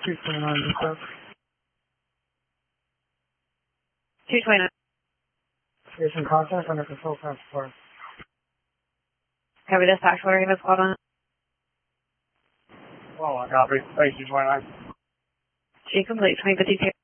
229 dispatch. 229. Station contact under control transport. Copy dispatch. What are you called on? Well, I copy. Thank you, 229. G complete. 2052.